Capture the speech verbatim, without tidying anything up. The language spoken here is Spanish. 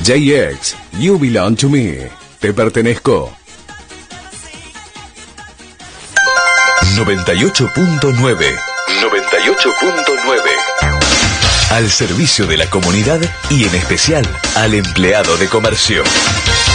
J X, You Belong to Me. Te pertenezco. noventa y ocho punto nueve. noventa y ocho punto nueve. Al servicio de la comunidad y en especial al empleado de comercio.